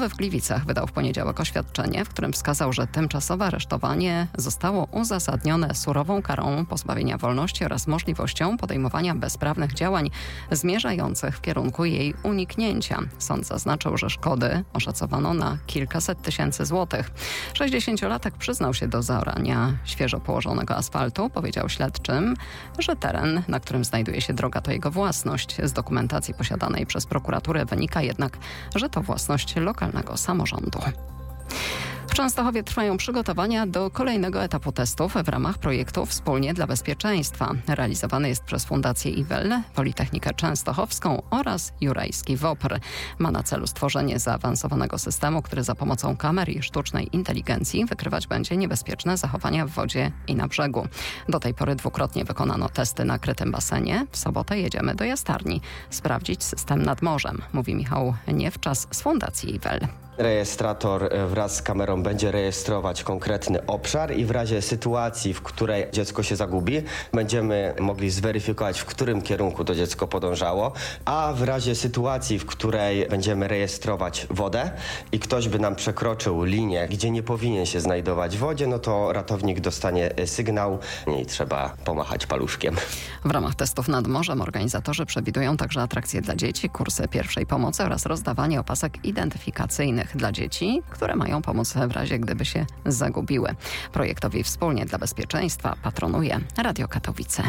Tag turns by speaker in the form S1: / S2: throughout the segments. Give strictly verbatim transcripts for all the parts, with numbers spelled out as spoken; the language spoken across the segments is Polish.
S1: Rejonowy w Gliwicach wydał w poniedziałek oświadczenie, w którym wskazał, że tymczasowe aresztowanie zostało uzasadnione surową karą pozbawienia wolności oraz możliwością podejmowania bezprawnych działań zmierzających w kierunku jej uniknięcia. Sąd zaznaczył, że szkody oszacowano na kilkaset tysięcy złotych. sześćdziesięciolatek przyznał się do zaorania świeżo położonego asfaltu. Powiedział śledczym, że teren, na którym znajduje się droga, to jego własność. Z dokumentacji posiadanej przez prokuraturę wynika jednak, że to własność lokalnego samorządu. W Częstochowie trwają przygotowania do kolejnego etapu testów w ramach projektu Wspólnie dla Bezpieczeństwa. Realizowany jest przez Fundację I W E L, Politechnikę Częstochowską oraz Jurajski W O P R. Ma na celu stworzenie zaawansowanego systemu, który za pomocą kamer i sztucznej inteligencji wykrywać będzie niebezpieczne zachowania w wodzie i na brzegu. Do tej pory dwukrotnie wykonano testy na krytym basenie. W sobotę jedziemy do Jastarni sprawdzić system nad morzem, mówi Michał Niewczas z Fundacji I W E L.
S2: Rejestrator wraz z kamerą będzie rejestrować konkretny obszar i w razie sytuacji, w której dziecko się zagubi, będziemy mogli zweryfikować, w którym kierunku to dziecko podążało, a w razie sytuacji, w której będziemy rejestrować wodę i ktoś by nam przekroczył linię, gdzie nie powinien się znajdować w wodzie, no to ratownik dostanie sygnał i trzeba pomachać paluszkiem.
S1: W ramach testów nad morzem organizatorzy przewidują także atrakcje dla dzieci, kursy pierwszej pomocy oraz rozdawanie opasek identyfikacyjnych dla dzieci, które mają pomóc w razie, gdyby się zagubiły. Projektowi Wspólnie dla Bezpieczeństwa patronuje Radio Katowice.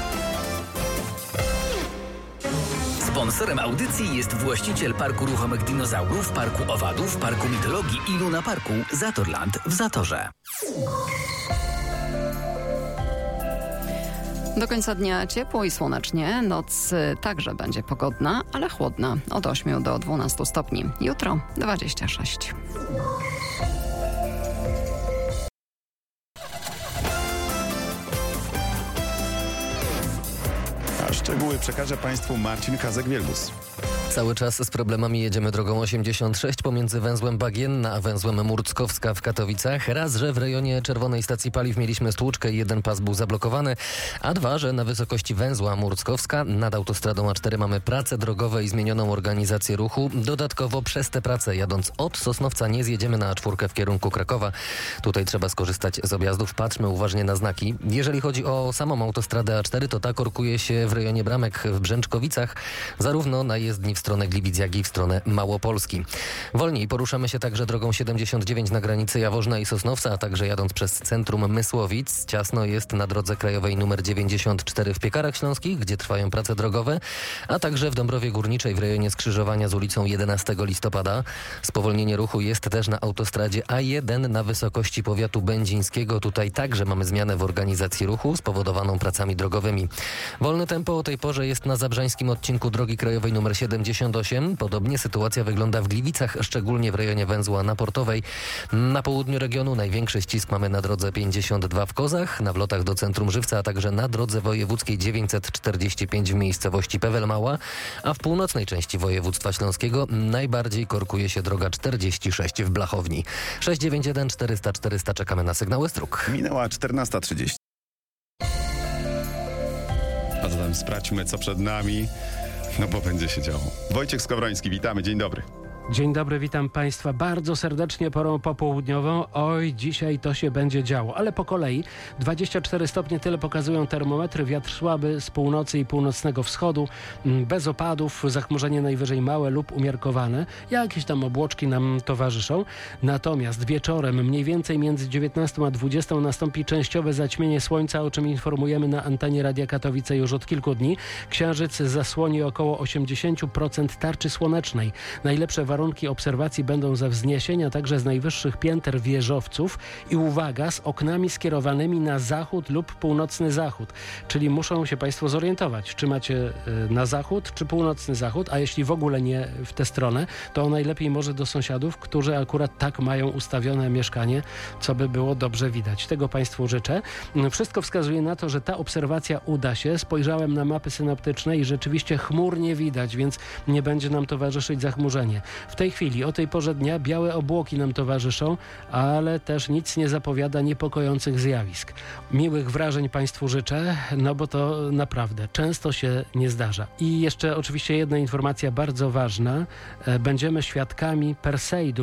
S3: Sponsorem audycji jest właściciel Parku Ruchomych Dinozaurów, Parku Owadów, Parku Mitologii i Luna Parku Zatorland w Zatorze.
S1: Do końca dnia ciepło i słonecznie. Noc także będzie pogodna, ale chłodna. Od ośmiu do dwunastu stopni. Jutro dwadzieścia sześć.
S4: A szczegóły przekaże Państwu Marcin Kazek-Wielgus.
S5: Cały czas z problemami jedziemy drogą osiemdziesiąt sześć pomiędzy węzłem Bagienna a węzłem Murckowska w Katowicach. Raz, że w rejonie Czerwonej Stacji Paliw mieliśmy stłuczkę i jeden pas był zablokowany, a dwa, że na wysokości węzła Murckowska nad autostradą A cztery mamy prace drogowe i zmienioną organizację ruchu. Dodatkowo przez te prace jadąc od Sosnowca nie zjedziemy na A cztery w kierunku Krakowa. Tutaj trzeba skorzystać z objazdów. Patrzmy uważnie na znaki. Jeżeli chodzi o samą autostradę A cztery, to ta korkuje się w rejonie Bramek w Brzęczkowicach, zarówno na jezdni w stronę Gliwic, jak i w stronę Małopolski. Wolniej poruszamy się także drogą siedemdziesiąt dziewięć na granicy Jaworzna i Sosnowca, a także jadąc przez centrum Mysłowic. Ciasno jest na drodze krajowej nr dziewięćdziesiąt cztery w Piekarach Śląskich, gdzie trwają prace drogowe, a także w Dąbrowie Górniczej w rejonie skrzyżowania z ulicą jedenastego listopada. Spowolnienie ruchu jest też na autostradzie A jeden na wysokości powiatu będzińskiego. Tutaj także mamy zmianę w organizacji ruchu spowodowaną pracami drogowymi. Wolne tempo o tej porze jest na zabrzańskim odcinku drogi krajowej nr siedemdziesiąt osiem. Podobnie sytuacja wygląda w Gliwicach, szczególnie w rejonie węzła na Portowej. Na południu regionu największy ścisk mamy na drodze pięćdziesiąt dwa w Kozach, na wlotach do centrum Żywca, a także na drodze wojewódzkiej dziewięćset czterdzieści pięć w miejscowości Pewel Mała, a w północnej części województwa śląskiego najbardziej korkuje się droga czterdzieści sześć w Blachowni. sześć dziewięć jeden czterysta czterysta czekamy na sygnały stróg.
S4: Minęła czternasta trzydzieści. A zatem sprawdźmy, co przed nami, no bo będzie się działo. Wojciech Skowroński, witamy, dzień dobry.
S6: Dzień dobry, witam Państwa bardzo serdecznie porą popołudniową. Oj, dzisiaj to się będzie działo, ale po kolei. dwadzieścia cztery stopnie, tyle pokazują termometry, wiatr słaby z północy i północnego wschodu, bez opadów, zachmurzenie najwyżej małe lub umiarkowane. Jakieś tam obłoczki nam towarzyszą. Natomiast wieczorem, mniej więcej między dziewiętnastą a dwudziestą nastąpi częściowe zaćmienie słońca, o czym informujemy na antenie Radia Katowice już od kilku dni. Księżyc zasłoni około osiemdziesiąt procent tarczy słonecznej. Najlepsze warunki Warunki obserwacji będą ze wzniesienia także z najwyższych pięter wieżowców i uwaga, z oknami skierowanymi na zachód lub północny zachód. Czyli muszą się Państwo zorientować, czy macie na zachód, czy północny zachód, a jeśli w ogóle nie w tę stronę, to najlepiej może do sąsiadów, którzy akurat tak mają ustawione mieszkanie, co by było dobrze widać. Tego Państwu życzę. Wszystko wskazuje na to, że ta obserwacja uda się. Spojrzałem na mapy synoptyczne i rzeczywiście chmur nie widać, więc nie będzie nam towarzyszyć zachmurzenie. W tej chwili, o tej porze dnia, białe obłoki nam towarzyszą, ale też nic nie zapowiada niepokojących zjawisk. Miłych wrażeń Państwu życzę, no bo to naprawdę często się nie zdarza. I jeszcze oczywiście jedna informacja bardzo ważna. Będziemy świadkami Perseidu